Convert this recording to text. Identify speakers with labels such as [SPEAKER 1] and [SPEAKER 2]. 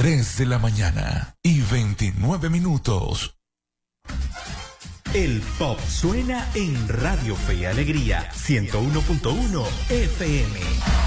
[SPEAKER 1] 3 de la mañana y 29 minutos.
[SPEAKER 2] El pop suena en Radio Fe y Alegría 101.1 FM.